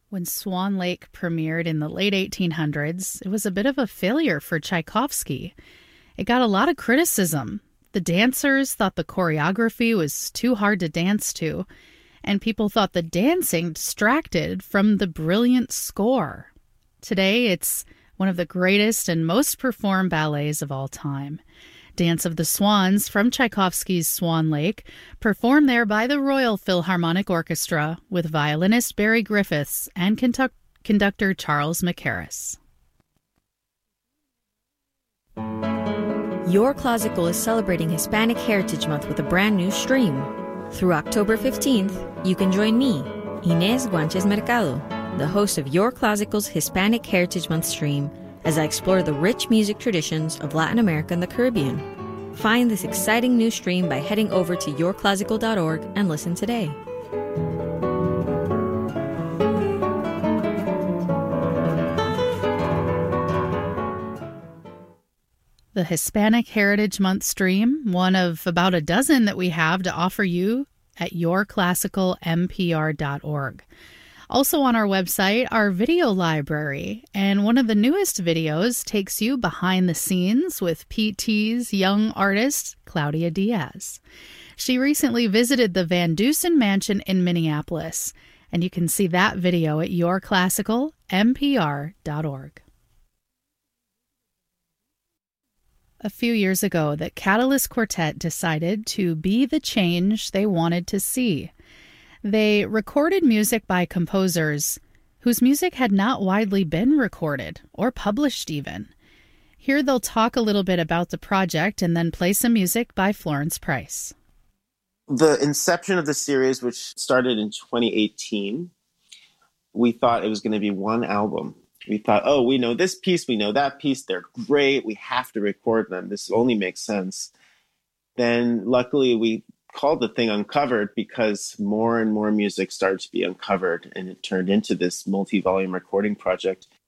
When Swan Lake premiered in the late 1800s, it was a bit of a failure for Tchaikovsky. It got a lot of criticism. The dancers thought the choreography was too hard to dance to, and people thought the dancing distracted from the brilliant score. Today, it's one of the greatest and most performed ballets of all time. Dance of the Swans from Tchaikovsky's Swan Lake, performed there by the Royal Philharmonic Orchestra with violinist Barry Griffiths and conductor Charles Mackerras. Your Classical is celebrating Hispanic Heritage Month with a brand new stream. Through October 15th, you can join me, Inés Guanches Mercado, the host of Your Classical's Hispanic Heritage Month stream, as I explore the rich music traditions of Latin America and the Caribbean. Find this exciting new stream by heading over to yourclassical.org and listen today. The Hispanic Heritage Month stream, one of about a dozen that we have to offer you at yourclassicalmpr.org. Also on our website, our video library, and one of the newest videos takes you behind the scenes with PT's young artist, Claudia Diaz. She recently visited the Van Dusen Mansion in Minneapolis, and you can see that video at yourclassicalmpr.org. A few years ago, the Catalyst Quartet decided to be the change they wanted to see. They recorded music by composers whose music had not widely been recorded or published even. Here they'll talk a little bit about the project and then play some music by Florence Price. The inception of the series, which started in 2018, we thought it was going to be one album. We thought, oh, we know this piece, we know that piece, they're great, we have to record them. This only makes sense. Then luckily we called the thing Uncovered because more and more music started to be uncovered, and it turned into this multi-volume recording project.